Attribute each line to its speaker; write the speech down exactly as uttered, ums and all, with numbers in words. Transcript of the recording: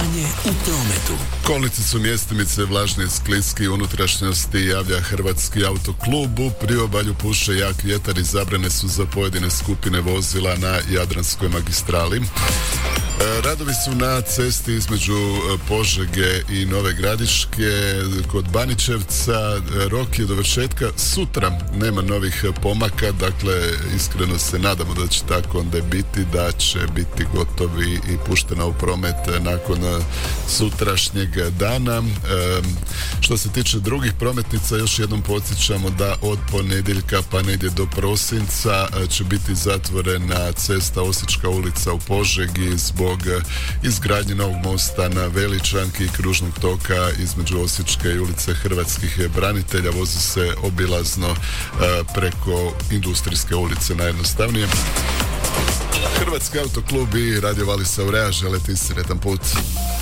Speaker 1: Stanje u prometu.
Speaker 2: Kolnice su mjestimice vlažne skliski unutrašnjosti, javlja Hrvatski autoklub. U priobalju puše jak vjetar i zabrane su za pojedine skupine vozila na Jadranskoj magistrali. Radovi su na cesti između Požege i Nove Gradiške kod Baničevca. Rok je dovršetka sutra, nema novih pomaka, dakle iskreno se nadamo da će tako onda biti, da će biti gotovi i puštena u promet nakon sutrašnjeg dana. E, što se tiče drugih prometnica, još jednom podsjećamo da od ponedjeljka pa negdje do prosinca će biti zatvorena cesta Osječka ulica u Požegi zbog izgradnje novog mosta na Veličanki i kružnog toka između Osječke i ulice Hrvatskih branitelja. Vozi se obilazno uh, preko Industrijske ulice najjednostavnije. Hrvatski autoklub i Radio Valisa Urea žele ti sretan put.